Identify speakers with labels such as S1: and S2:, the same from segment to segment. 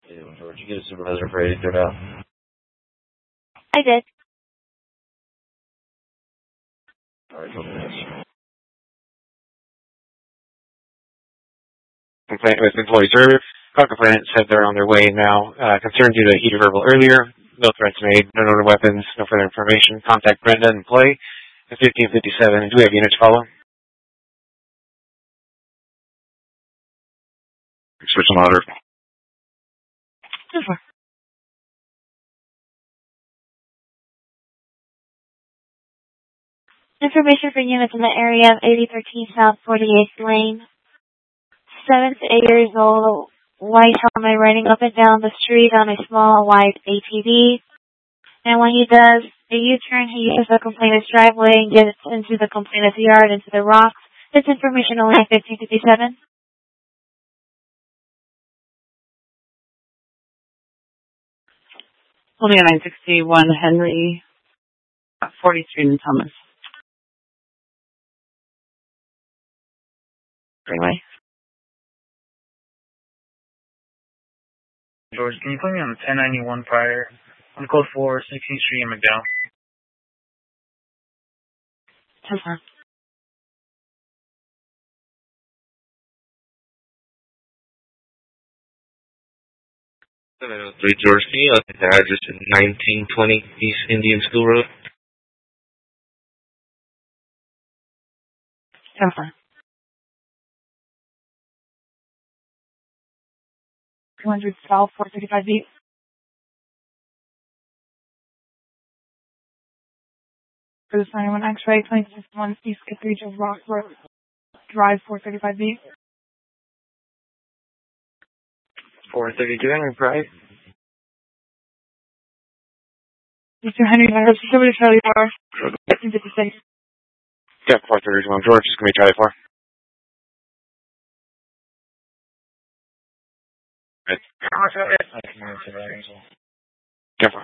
S1: George, you get a supervisor for 83rd out.
S2: I did.
S1: Alright, 12 minutes.
S3: Complaint with employee service. All complainants said they're on their way now. Concerned due to heated verbal earlier. No threats made. No loaded weapons. No further information. Contact Brenda and play at 1557. Do we have units follow?
S1: Switch and order.
S2: Information for units in the area of 8013 South 48th Lane. 7 to 8 years old, white helmet riding up and down the street on a small white ATV. And when he does a U-turn, he uses the complainant's driveway and gets into the complainant's yard, into the rocks. This information only at 1557.
S4: Holding a 961 Henry, 40th Street in Thomas. Greenway.
S5: George, can you put me on the 1091 prior? On code 4, 16th Street in McDowell.
S4: 10-4.
S1: George, can you update the address at 1920 East Indian School Road?
S4: 10-4. 200 South 435B. For the 91 X-ray, 2061 East Cathedral Rock Road, Drive 435B.
S3: 432 Henry Price.
S4: Mr. Henry, I have somebody Charlie 4. 1556.
S3: Yeah, 431 George, it's going to be Charlie 4. Careful.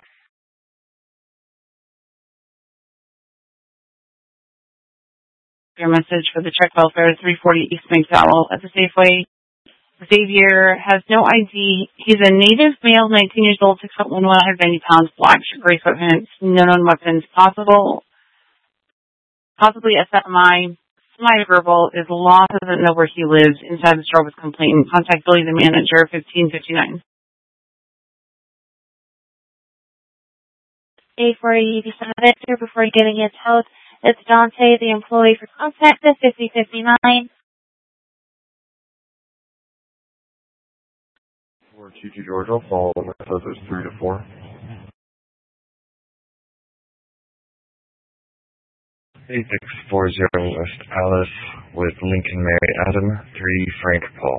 S4: Your message for the check welfare, 340 East McDowell at the Safeway. Xavier has no ID. He's a native male, 19 years old, 6'1", 190 pounds, black, gray equipment, no known weapons, possibly SMI, semi-verbal, is lost, doesn't know where he lives, inside the store with complainant. Contact Billy, the manager, 1559.
S2: 840 here before getting it held. It's Dante, the employee for contact at 5059.
S1: 422 George, I'll follow them. It says it's 3 to 4. 8640 West Alice with Lincoln Mary Adam, 3 Frank Paul.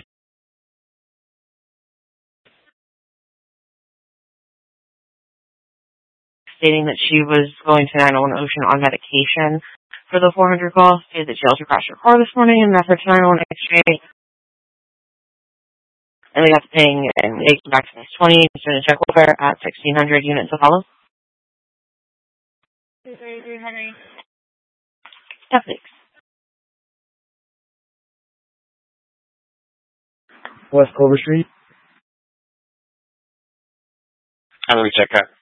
S6: Stating that she was going to 901 Ocean on medication for the 400 call. Stated that she also crashed her car this morning and left her to 901 X-ray. And they got to paying and they came back to 20 student check welfare at 1600 units to follow.
S2: 233 Henry.
S6: Thanks.
S5: West Clover Street.
S3: How do we check that?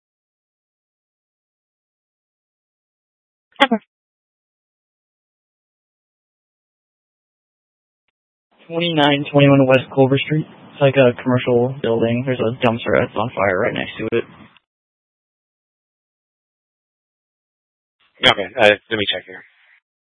S5: 2921 West Clover Street. It's like a commercial building. There's a dumpster that's on fire right next to it.
S3: Okay, let me check here.